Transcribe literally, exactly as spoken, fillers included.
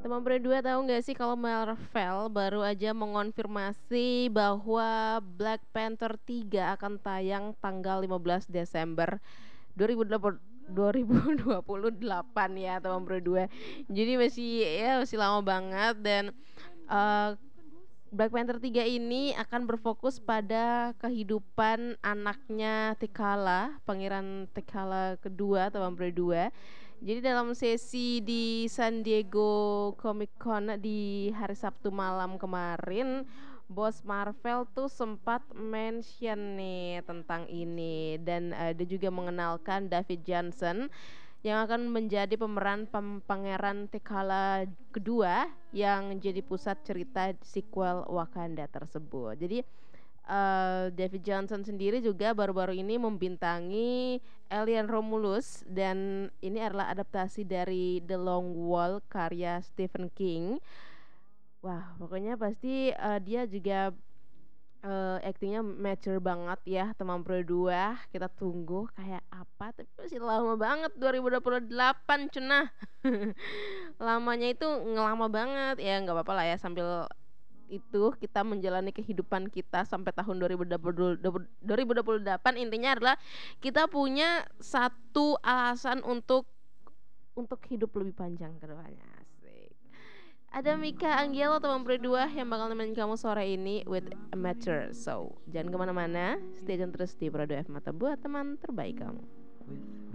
Teman berdua tahu nggak sih kalau Marvel baru aja mengonfirmasi bahwa Black Panther tiga akan tayang tanggal lima belas Desember dua ribu delapan dua ribu dua puluh delapan ya teman berdua. Jadi masih ya masih lama banget dan eh, Black Panther tiga ini akan berfokus pada kehidupan anaknya T'Challa, Pangeran T'Challa kedua atau Vampire dua. Jadi dalam sesi di San Diego Comic Con di hari Sabtu malam kemarin, bos Marvel tuh sempat mention nih tentang ini dan eh, dia juga mengenalkan David Johnson yang akan menjadi pemeran pem- Pangeran T'Challa kedua yang jadi pusat cerita sequel Wakanda tersebut. Jadi eh, David Johnson sendiri juga baru-baru ini membintangi Alien Romulus dan ini adalah adaptasi dari The Long Wall karya Stephen King. Wah, pokoknya pasti eh, dia juga eh aktingnya mature banget ya teman berdua. Kita tunggu kayak apa, tapi masih lama banget dua ribu dua puluh delapan cenah. Lamanya itu ngelama banget ya, nggak apa-apa lah ya, sambil itu kita menjalani kehidupan kita sampai tahun dua ribu dua puluh dua ribu dua puluh delapan. Intinya adalah kita punya satu alasan untuk untuk hidup lebih panjang ke depannya. Asik. Ada Mika Anggelo teman berdua yang bakal nemenin kamu sore ini with Amateur. So, jangan kemana-mana, stay tune terus di Prado F Mata buat teman terbaik kamu.